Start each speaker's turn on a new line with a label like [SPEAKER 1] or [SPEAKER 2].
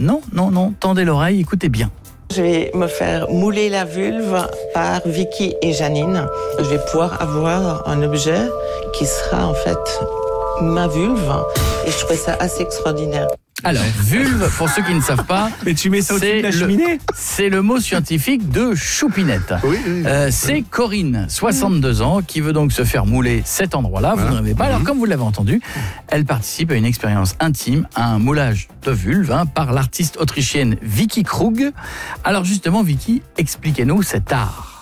[SPEAKER 1] Non, tendez l'oreille, écoutez bien.
[SPEAKER 2] Je vais me faire mouler la vulve par Vicky et Janine. Je vais pouvoir avoir un objet qui sera en fait ma vulve et je trouvais ça assez extraordinaire.
[SPEAKER 1] Alors, vulve, pour ceux qui ne savent pas,
[SPEAKER 3] Mais tu mets ça au-dessus de la cheminée.
[SPEAKER 1] c'est le mot scientifique de choupinette.
[SPEAKER 3] Oui.
[SPEAKER 1] C'est Corinne, 62 ans, qui veut donc se faire mouler cet endroit-là. Vous ne rêvez pas. Alors, comme vous l'avez entendu, elle participe à une expérience intime, à un moulage de vulve par l'artiste autrichienne Vicky Krug. Alors justement, Vicky, expliquez-nous cet art.